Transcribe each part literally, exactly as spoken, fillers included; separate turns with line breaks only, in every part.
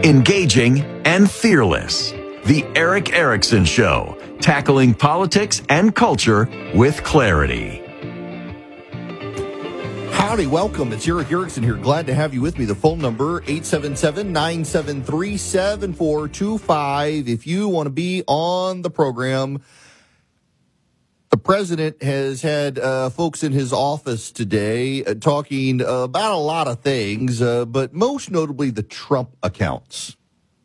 engaging, and fearless. The Erick Erickson Show, tackling politics and culture with clarity.
Howdy, welcome. It's Erick Erickson here. Glad to have you with me. The phone number, eight seven seven, nine seven three, seven four two five. If you want to be on the program, the president has had uh, folks in his office today uh, talking uh, about a lot of things, uh, but most notably the Trump accounts.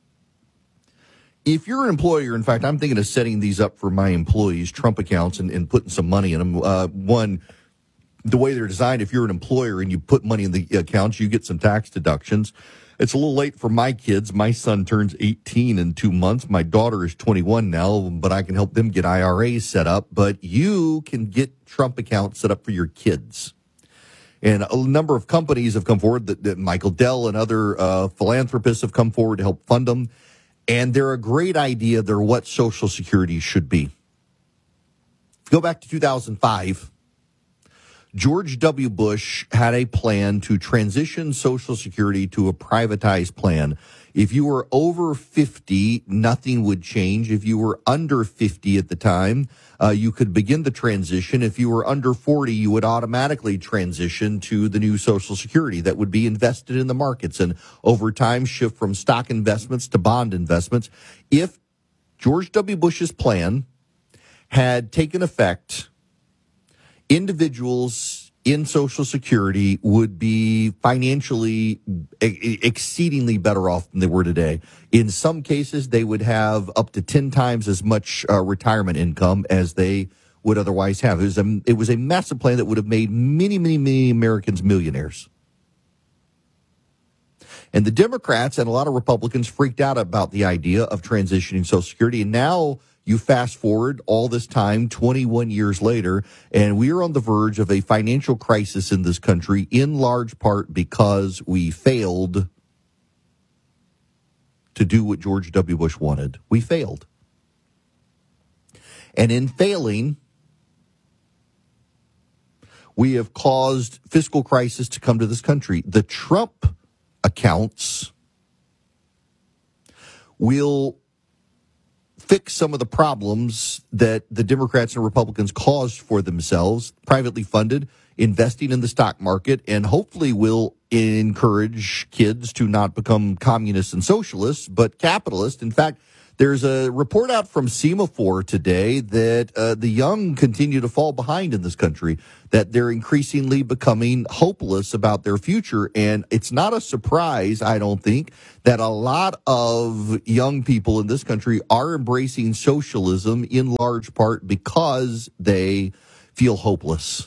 If you're an employer, in fact, I'm thinking of setting these up for my employees, Trump accounts, and, and putting some money in them. Uh, one, the way they're designed, if you're an employer and you put money in the accounts, you get some tax deductions. It's a little late for my kids. My son turns eighteen in two months. My daughter is twenty-one now, but I can help them get I R As set up. But you can get Trump accounts set up for your kids. And a number of companies have come forward, that, that Michael Dell and other uh, philanthropists have come forward to help fund them. And they're a great idea. They're what Social Security should be. Go back to two thousand five. George W. Bush had a plan to transition Social Security to a privatized plan. If you were over fifty, nothing would change. If you were under fifty at the time, uh, you could begin the transition. If you were under forty, you would automatically transition to the new Social Security that would be invested in the markets and over time shift from stock investments to bond investments. If George W. Bush's plan had taken effect, individuals in Social Security would be financially exceedingly better off than they were today. In some cases, they would have up to ten times as much uh, retirement income as they would otherwise have. It was, a, it was a massive plan that would have made many, many, many Americans millionaires. And the Democrats and a lot of Republicans freaked out about the idea of transitioning Social Security. And now you fast forward all this time, twenty-one years later, and we are on the verge of a financial crisis in this country, in large part because we failed to do what George W. Bush wanted. We failed. And in failing, we have caused fiscal crisis to come to this country. The Trump accounts will fix some of the problems that the Democrats and Republicans caused for themselves, privately funded, investing in the stock market, and hopefully will encourage kids to not become communists and socialists, but capitalists. In fact, there's a report out from Semaphore today that uh, the young continue to fall behind in this country, that they're increasingly becoming hopeless about their future. And it's not a surprise, I don't think, that a lot of young people in this country are embracing socialism in large part because they feel hopeless.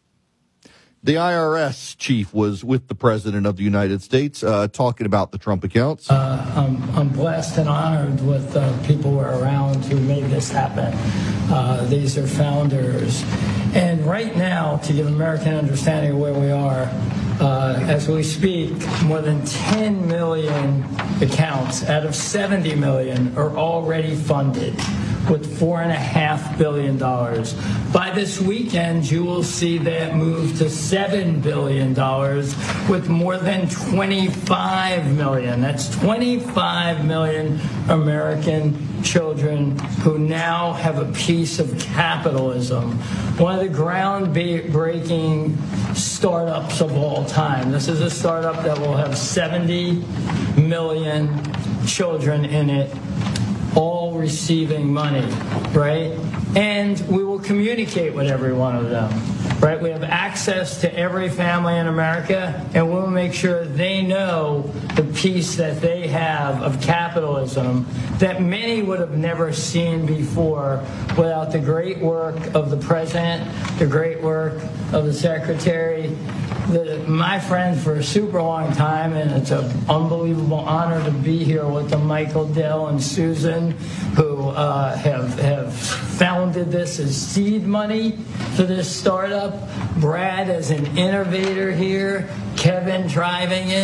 The I R S chief was with the President of the United States uh, talking about the Trump accounts.
Uh, I'm, I'm blessed and honored with uh, people who are around who made this happen. Uh, these are founders. And right now, to give American understanding of where we are, uh, as we speak, more than ten million accounts out of seventy million are already funded with four and a half billion dollars. By this weekend, you will see that move to seven billion dollars with more than twenty-five million. That's twenty-five million American children who now have a piece of capitalism. One of the groundbreaking startups of all time. This is a startup that will have seventy million children in it, all receiving money, right? And we will communicate with every one of them, right? We have access to every family in America, and we'll make sure they know the piece that they have of capitalism that many would have never seen before without the great work of the president, the great work of the secretary, the, my friend for a super long time, and it's an unbelievable honor to be here with the Michael Dell and Susan, who uh, have have founded this as seed money for this startup. Brad as an innovator here, Kevin driving it,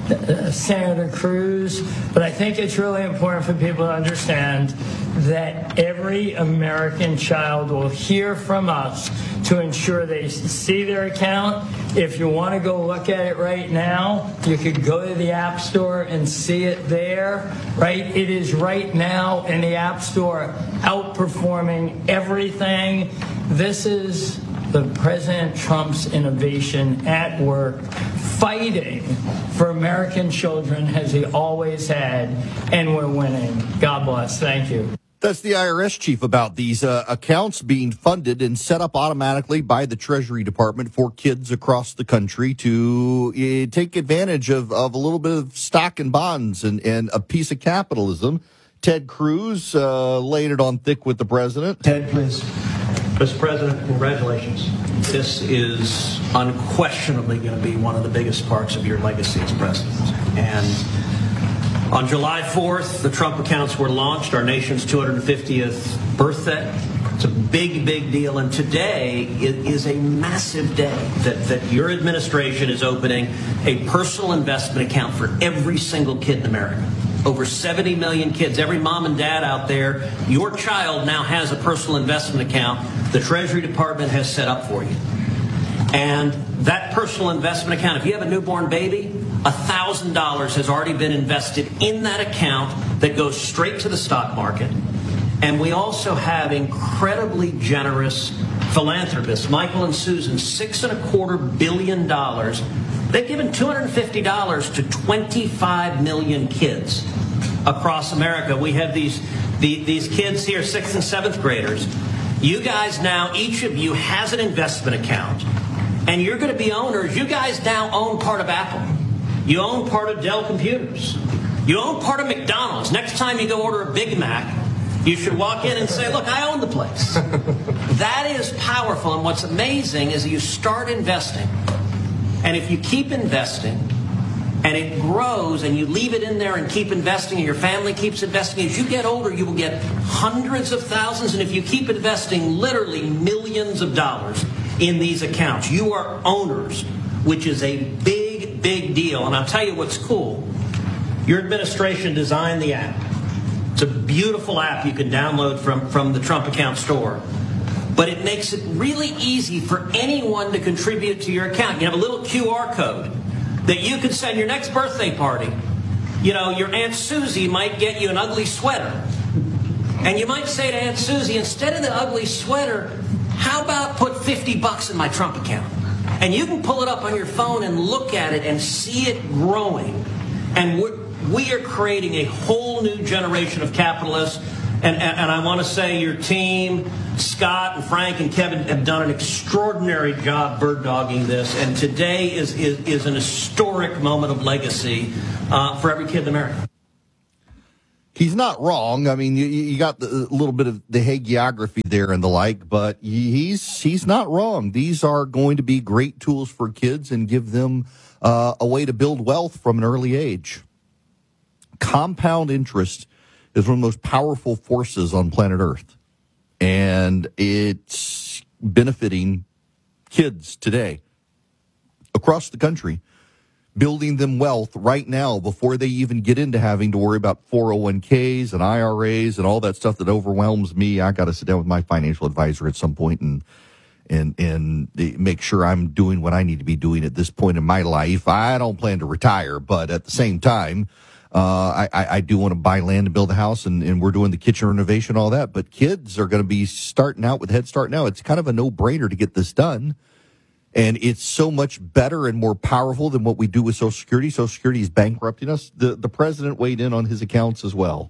uh, Senator Cruz, but I think it's really important for people to understand that every American child will hear from us to ensure they see their account. If you want to go look at it right now, you could go to the App Store and see it there, right? It is right now in the App Store outperforming everything. This is the President Trump's innovation at work, fighting for American children as he always had, and we're winning. God bless. Thank you.
That's the I R S chief about these uh, accounts being funded and set up automatically by the Treasury Department for kids across the country to uh, take advantage of, of a little bit of stock and bonds and, and a piece of capitalism. Ted Cruz uh, laid it on thick with the president.
Ted, please.
Mister President, congratulations. This is unquestionably going to be one of the biggest parts of your legacy as president. And on July fourth, the Trump accounts were launched, our nation's two hundred fiftieth birthday. It's a big, big deal. And today it is a massive day that, that your administration is opening a personal investment account for every single kid in America. Over seventy million kids, every mom and dad out there, your child now has a personal investment account the Treasury Department has set up for you. And that personal investment account, if you have a newborn baby, one thousand dollars has already been invested in that account that goes straight to the stock market. And we also have incredibly generous philanthropists, Michael and Susan, six and a quarter billion dollars. They've given two hundred fifty dollars to twenty-five million kids across America. We have these, the, these kids here, sixth and seventh graders. You guys now, each of you has an investment account, and you're going to be owners. You guys now own part of Apple. You own part of Dell Computers. You own part of McDonald's. Next time you go order a Big Mac, you should walk in and say, look, I own the place. That is powerful, and what's amazing is that you start investing. And if you keep investing, and it grows, and you leave it in there and keep investing, and your family keeps investing, as you get older, you will get hundreds of thousands, and if you keep investing, literally millions of dollars in these accounts. You are owners, which is a big, big deal. And I'll tell you what's cool. Your administration designed the app. It's a beautiful app you can download from, from the Trump Account Store. But it makes it really easy for anyone to contribute to your account. You have a little Q R code that you can send your next birthday party. You know, your Aunt Susie might get you an ugly sweater. And you might say to Aunt Susie, instead of the ugly sweater, how about put fifty bucks in my Trump account? And you can pull it up on your phone and look at it and see it growing. And we're, we are creating a whole new generation of capitalists. And, and, and I want to say your team, Scott and Frank and Kevin, have done an extraordinary job bird dogging this. And today is, is, is an historic moment of legacy uh, for every kid in America.
He's not wrong. I mean, you, you got the, a little bit of the hagiography there and the like, but he's he's not wrong. These are going to be great tools for kids and give them uh, a way to build wealth from an early age. Compound interest is one of the most powerful forces on planet Earth, and it's benefiting kids today across the country, building them wealth right now before they even get into having to worry about four oh one k's and I R A's and all that stuff that overwhelms me. I got to sit down with my financial advisor at some point and and and make sure I'm doing what I need to be doing at this point in my life. I don't plan to retire, but at the same time, Uh, I, I do want to buy land and build a house, and, and we're doing the kitchen renovation, all that. But kids are going to be starting out with Head Start now. It's kind of a no-brainer to get this done. And it's so much better and more powerful than what we do with Social Security. Social Security is bankrupting us. The, the president weighed in on his accounts as well.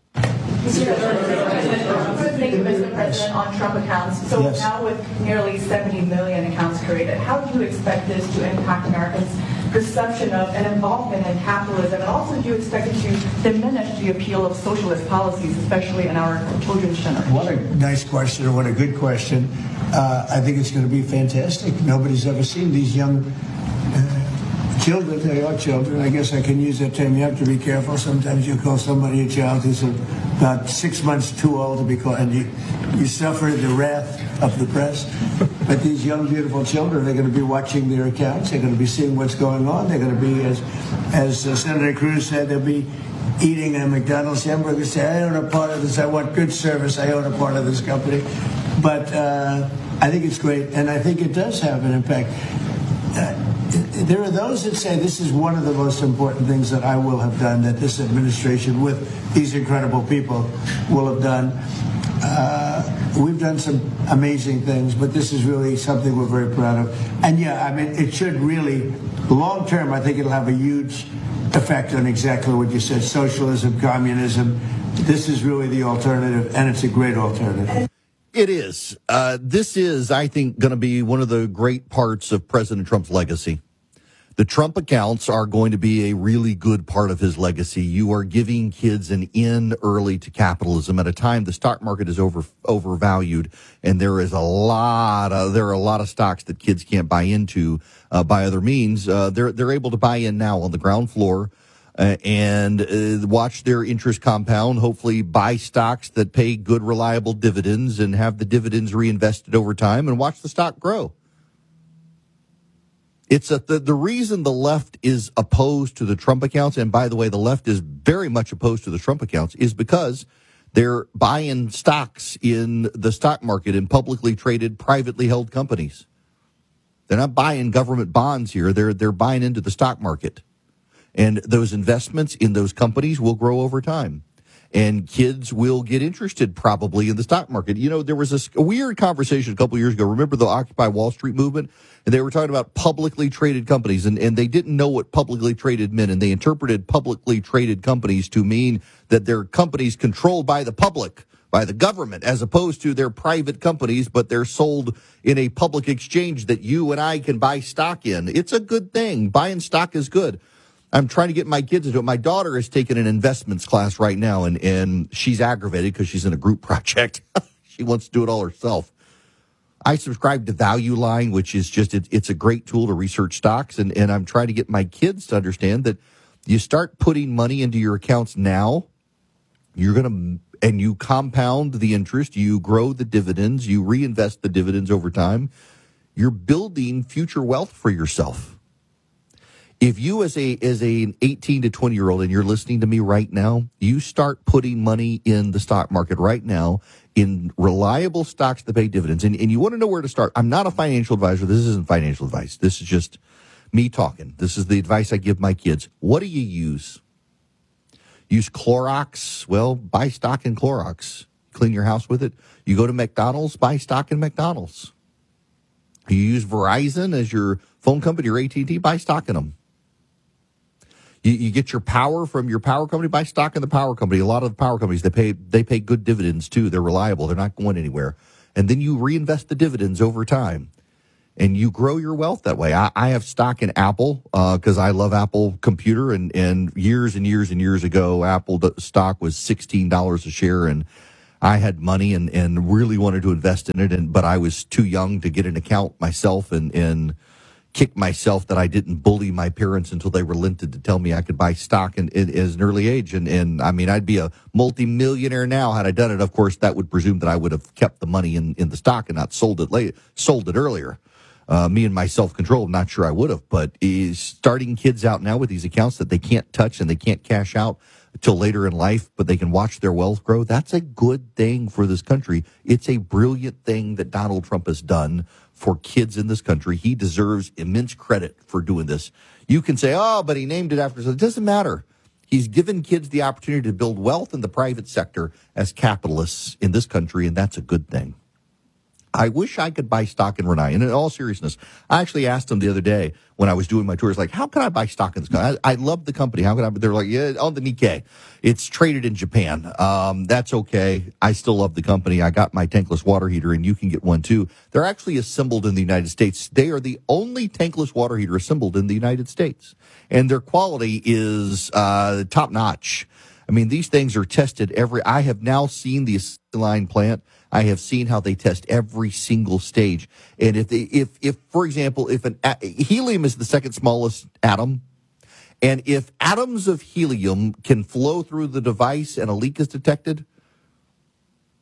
Thank you, Mister President, on Trump accounts. So yes. Now with nearly seventy million accounts created, how do you expect this to impact Americans' perception of and involvement in capitalism? And also, do you expect it to diminish the appeal of socialist policies, especially in our children's generation?
What a nice question, or what a good question. Uh, I think it's going to be fantastic. Nobody's ever seen these young uh, children. They are children. I guess I can use that term. You have to be careful. Sometimes you call somebody a child who's about six months too old to be called, and you, you suffer the wrath of the press. But these young, beautiful children, they're going to be watching their accounts. They're going to be seeing what's going on. They're going to be, as as uh, Senator Cruz said, they'll be eating a McDonald's hamburger. Say, I own a part of this. I want good service. I own a part of this company. But uh, I think it's great, and I think it does have an impact. Uh, there are those that say this is one of the most important things that I will have done, that this administration with these incredible people will have done. Uh, we've done some amazing things, but this is really something we're very proud of. And yeah, I mean, it should really, long term, I think it'll have a huge effect on exactly what you said, socialism, communism. This is really the alternative, and it's a great alternative.
It is. Uh, this is, I think, going to be one of the great parts of President Trump's legacy. The Trump accounts are going to be a really good part of his legacy. You are giving kids an in early to capitalism at a time the stock market is over overvalued, and there is a lot of there are a lot of stocks that kids can't buy into uh, by other means. Uh, they're they're able to buy in now on the ground floor. Uh, and uh, watch their interest compound, hopefully buy stocks that pay good, reliable dividends and have the dividends reinvested over time and watch the stock grow. It's a, the, the reason the left is opposed to the Trump accounts, and by the way, the left is very much opposed to the Trump accounts, is because they're buying stocks in the stock market in publicly traded, privately held companies. They're not buying government bonds here. They're, they're buying into the stock market. And those investments in those companies will grow over time. And kids will get interested probably in the stock market. You know, there was a, a weird conversation a couple of years ago. Remember the Occupy Wall Street movement? And they were talking about publicly traded companies. And, and they didn't know what publicly traded meant. And they interpreted publicly traded companies to mean that they're companies controlled by the public, by the government, as opposed to they're private companies, but they're sold in a public exchange that you and I can buy stock in. It's a good thing. Buying stock is good. I'm trying to get my kids into it. My daughter is taking an investments class right now, and, and she's aggravated because she's in a group project. She wants to do it all herself. I subscribe to Value Line, which is just, it, it's a great tool to research stocks, and, and I'm trying to get my kids to understand that you start putting money into your accounts now, you're going to, and you compound the interest, you grow the dividends, you reinvest the dividends over time, you're building future wealth for yourself. If you as a as a eighteen to twenty year old and you're listening to me right now, you start putting money in the stock market right now in reliable stocks that pay dividends. And, and you want to know where to start. I'm not a financial advisor. This isn't financial advice. This is just me talking. This is the advice I give my kids. What do you use? Use Clorox? Well, buy stock in Clorox. Clean your house with it. You go to McDonald's, buy stock in McDonald's. You use Verizon as your phone company or A T and T, buy stock in them. You, you get your power from your power company, buy stock in the power company. A lot of the power companies, they pay they pay good dividends too. They're reliable. They're not going anywhere. And then you reinvest the dividends over time. And you grow your wealth that way. I, I have stock in Apple because uh, I love Apple Computer. And, and years and years and years ago, Apple stock was sixteen dollars a share. And I had money and, and really wanted to invest in it. And but I was too young to get an account myself and, and kick myself that I didn't bully my parents until they relented to tell me I could buy stock in, in, as an early age. And, and I mean, I'd be a multimillionaire now had I done it. Of course, that would presume that I would have kept the money in, in the stock and not sold it late, sold it earlier. Uh, me and my self-control, I'm not sure I would have. But is starting kids out now with these accounts that they can't touch and they can't cash out until later in life, but they can watch their wealth grow. That's a good thing for this country. It's a brilliant thing that Donald Trump has done for kids in this country. He deserves immense credit for doing this. You can say, oh, but he named it after. So it doesn't matter. He's given kids the opportunity to build wealth in the private sector as capitalists in this country, and that's a good thing. I wish I could buy stock in Rinnai. And in all seriousness, I actually asked them the other day when I was doing my tours, like, how can I buy stock in this company? I, I love the company. How can I? They're like, yeah, on the Nikkei. It's traded in Japan. Um, that's okay. I still love the company. I got my tankless water heater, and you can get one too. They're actually assembled in the United States. They are the only tankless water heater assembled in the United States. And their quality is uh, top notch. I mean, these things are tested every, I have now seen the line plant. I have seen how they test every single stage. And if they, if, if, for example, if an, helium is the second smallest atom, and if atoms of helium can flow through the device and a leak is detected,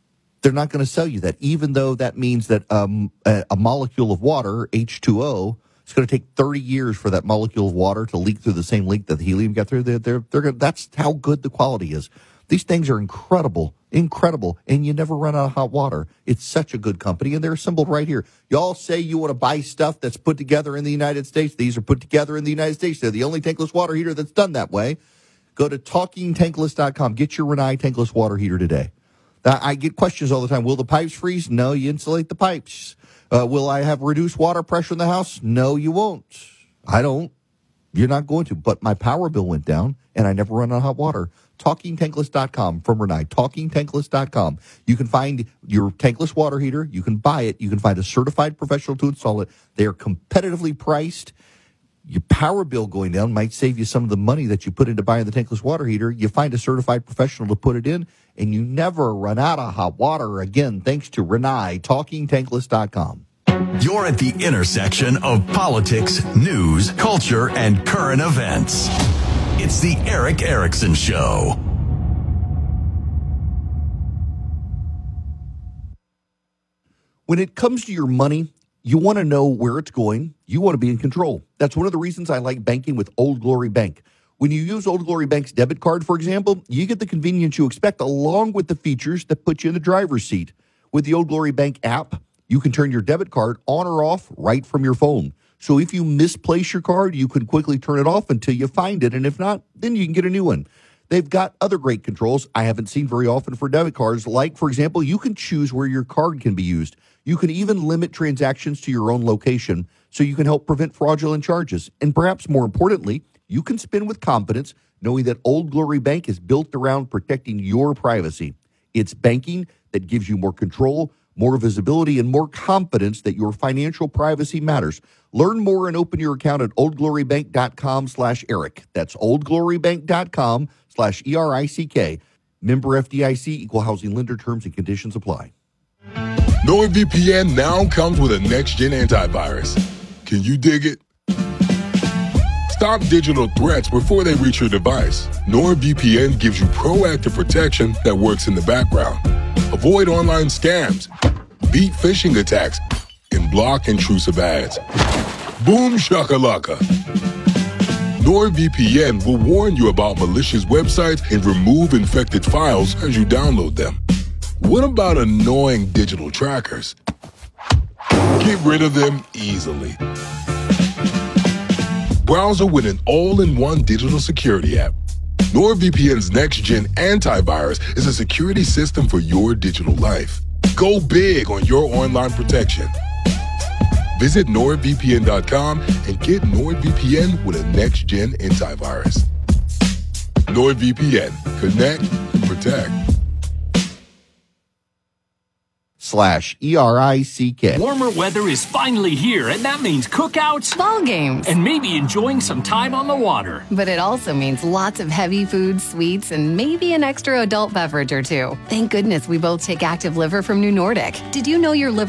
They're not going to sell you that, even though that means that um, a, a molecule of water, H two O, it's going to take thirty years for that molecule of water to leak through the same leak that the helium got through. They're, they're, they're gonna, that's how good the quality is. These things are incredible, incredible, and you never run out of hot water. It's such a good company, and they're assembled right here. Y'all say you want to buy stuff that's put together in the United States. These are put together in the United States. They're the only tankless water heater that's done that way. Go to talking tankless dot com. Get your Rinnai tankless water heater today. I get questions all the time. Will the pipes freeze? No, you insulate the pipes. Uh, will I have reduced water pressure in the house? No, you won't. I don't. You're not going to. But my power bill went down, and I never run out of hot water. talking tankless dot com from Rinnai. talking tankless dot com. You can find your tankless water heater. You can buy it. You can find a certified professional to install it. They are competitively priced. Your power bill going down might save you some of the money that you put into buying the tankless water heater. You find a certified professional to put it in, and you never run out of hot water again, thanks to Rinnai. talking tankless dot com.
You're at the intersection of politics, news, culture, and current events. It's the Erick Erickson Show.
When it comes to your money, you want to know where it's going. You want to be in control. That's one of the reasons I like banking with Old Glory Bank. When you use Old Glory Bank's debit card, for example, you get the convenience you expect along with the features that put you in the driver's seat. With the Old Glory Bank app, you can turn your debit card on or off right from your phone. So if you misplace your card, you can quickly turn it off until you find it. And if not, then you can get a new one. They've got other great controls I haven't seen very often for debit cards. Like, for example, you can choose where your card can be used. You can even limit transactions to your own location so you can help prevent fraudulent charges. And perhaps more importantly, you can spend with confidence knowing that Old Glory Bank is built around protecting your privacy. It's banking that gives you more control, more visibility, and more confidence that your financial privacy matters. Learn more and open your account at oldglorybank.com slash Eric. That's oldglorybank.com slash E R I C K. Member F D I C, equal housing lender, terms and conditions apply.
NordVPN now comes with a next-gen antivirus. Can you dig it? Stop digital threats before they reach your device. NordVPN gives you proactive protection that works in the background. Avoid online scams, beat phishing attacks, and block intrusive ads. Boom shakalaka. NordVPN will warn you about malicious websites and remove infected files as you download them. What about annoying digital trackers? Get rid of them easily. Browser with an all-in-one digital security app. NordVPN's next-gen antivirus is a security system for your digital life. Go big on your online protection. Visit nord V P N dot com and get NordVPN with a next-gen antivirus. NordVPN. Connect and protect.
Slash E R I C K.
Warmer weather is finally here, and that means cookouts,
ball games,
and maybe enjoying some time on the water.
But it also means lots of heavy foods, sweets, and maybe an extra adult beverage or two. Thank goodness we both take Active Liver from New Nordic. Did you know your liver